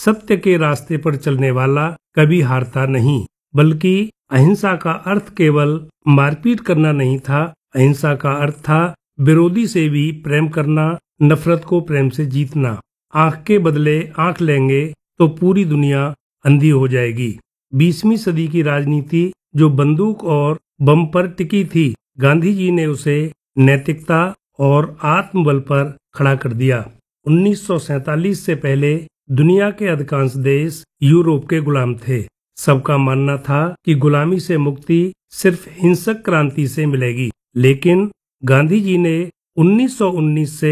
सत्य के रास्ते पर चलने वाला कभी हारता नहीं, बल्कि अहिंसा का अर्थ केवल मारपीट करना नहीं था। अहिंसा का अर्थ था विरोधी से भी प्रेम करना, नफरत को प्रेम से जीतना। आंख के बदले आंख लेंगे तो पूरी दुनिया अंधी हो जाएगी। 20वीं सदी की राजनीति जो बंदूक और बम पर टिकी थी, गांधी जी ने उसे नैतिकता और आत्मबल पर खड़ा कर दिया। 1947 से पहले दुनिया के अधिकांश देश यूरोप के गुलाम थे। सबका मानना था कि गुलामी से मुक्ति सिर्फ हिंसक क्रांति से मिलेगी, लेकिन गांधी जी ने 1919 से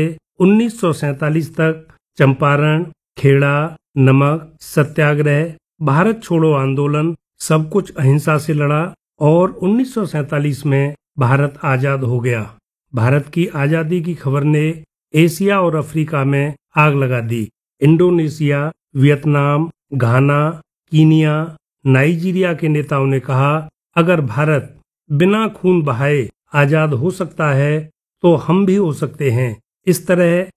1947 तक चंपारण, खेड़ा, नमक सत्याग्रह, भारत छोड़ो आंदोलन सब कुछ अहिंसा से लड़ा और 1947 में भारत आजाद हो गया। भारत की आजादी की खबर ने एशिया और अफ्रीका में आग लगा दी। इंडोनेशिया, वियतनाम, घाना, कीनिया, नाइजीरिया के नेताओं ने कहा, अगर भारत बिना खून बहाए आजाद हो सकता है तो हम भी हो सकते हैं। इस तरह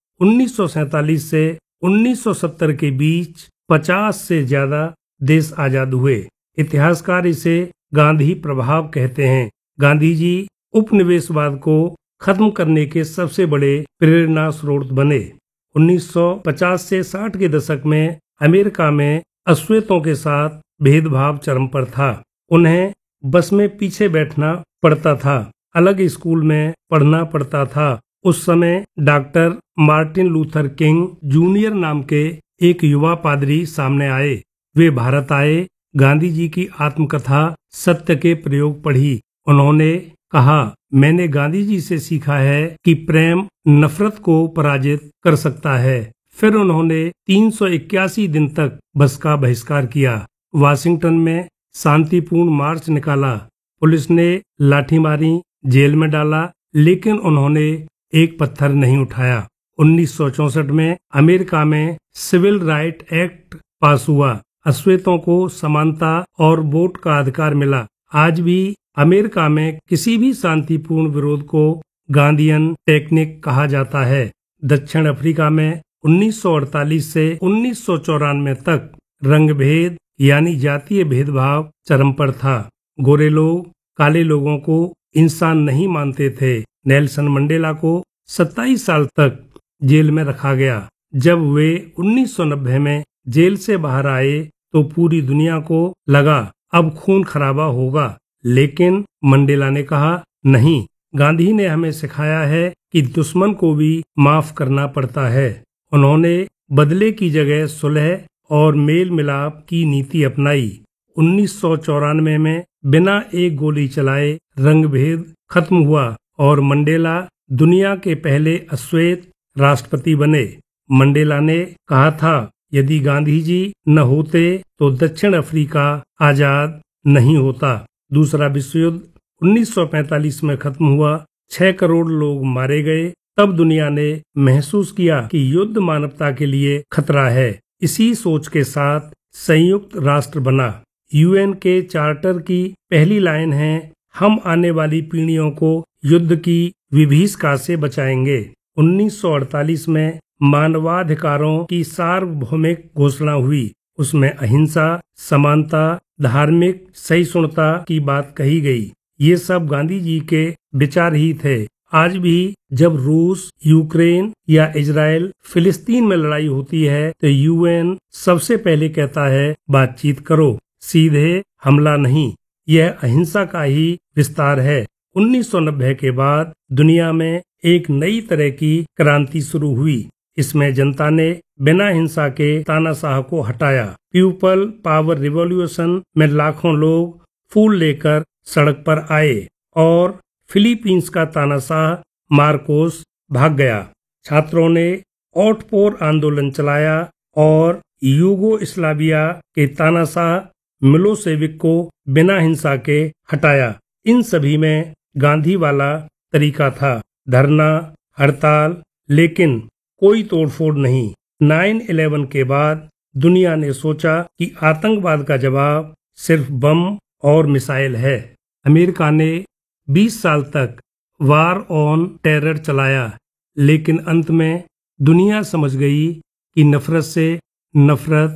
1947 से 1970 के बीच 50 से ज्यादा देश आजाद हुए। इतिहासकार इसे गांधी प्रभाव कहते हैं। गांधी जी उपनिवेशवाद को खत्म करने के सबसे बड़े प्रेरणा स्रोत बने। 1950 से 60 के दशक में अमेरिका में अश्वेतों के साथ भेदभाव चरम पर था। उन्हें बस में पीछे बैठना पड़ता था, अलग स्कूल में पढ़ना पड़ता था। उस समय doctor Martin Luther king junior नाम के एक युवा पादरी सामने आए। वे भारत आए, गांधी जी की आत्मकथा सत्य के प्रयोग पढ़ी। उन्होंने कहा, मैंने गांधी जी से सीखा है कि प्रेम नफरत को पराजित कर सकता है। फिर उन्होंने 381 दिन तक बस का बहिष्कार किया। वाशिंगटन में शांतिपूर्ण मार्च निकाला। पुलिस ने लाठी मारी, जेल में डाला, लेकिन उन्होंने एक पत्थर नहीं उठाया। 1964 में अमेरिका में सिविल राइट एक्ट पास हुआ। अश्वेतों को समानता और वोट का अधिकार मिला। आज भी अमेरिका में किसी भी शांतिपूर्ण विरोध को गांधीयन टेक्निक कहा जाता है। दक्षिण अफ्रीका में 1948 से 1994 तक रंगभेद यानी जातीय भेदभाव चरम पर था। गोरे लोग काले लोगों को इंसान नहीं मानते थे। नेल्सन मंडेला को 27 साल तक जेल में रखा गया। जब वे 1990 में जेल से बाहर आए तो पूरी दुनिया को लगा अब खून खराबा होगा, लेकिन मंडेला ने कहा, नहीं, गांधी ने हमें सिखाया है कि दुश्मन को भी माफ करना पड़ता है। उन्होंने बदले की जगह सुलह और मेल मिलाप की नीति अपनाई। 1994 में बिना एक गोली चलाए रंगभेद खत्म हुआ और मंडेला दुनिया के पहले अश्वेत राष्ट्रपति बने। मंडेला ने कहा था, यदि गांधी जी न होते तो दक्षिण अफ्रीका आजाद नहीं होता। दूसरा विश्व युद्ध 1945 में खत्म हुआ। 6 करोड़ लोग मारे गए। तब दुनिया ने महसूस किया कि युद्ध मानवता के लिए खतरा है। इसी सोच के साथ संयुक्त राष्ट्र बना। यूएन के चार्टर की पहली लाइन है, हम आने वाली पीढ़ियों को युद्ध की विभीषिका से बचाएंगे। 1948 में मानवाधिकारों की सार्वभौमिक घोषणा हुई। उसमें अहिंसा, समानता, धार्मिक सहिष्णुता की बात कही गई। ये सब गांधी जी के विचार ही थे। आज भी जब रूस, यूक्रेन या इजराइल, फिलिस्तीन में लड़ाई होती है तो यूएन सबसे पहले कहता है, बातचीत करो, सीधे हमला नहीं। यह अहिंसा का ही विस्तार है। 1990 के बाद दुनिया में एक नई तरह की क्रांति शुरू हुई। इसमें जनता ने बिना हिंसा के तानाशाह को हटाया। पीपल पावर रिवॉल्यूशन में लाखों लोग फूल लेकर सड़क पर आए और फिलीपींस का तानाशाह मार्कोस भाग गया। छात्रों ने ओटपोर आंदोलन चलाया और यूगोस्लाविया के तानाशाह मिलोसेविक को बिना हिंसा के हटाया। इन सभी में गांधी वाला तरीका था, धरना, हड़ताल, लेकिन कोई तोड़फोड़ नहीं। 9/11 के बाद दुनिया ने सोचा कि आतंकवाद का जवाब सिर्फ बम और मिसाइल है। अमेरिका ने 20 साल तक वार ऑन टेरर चलाया, लेकिन अंत में दुनिया समझ गई कि नफरत से नफरत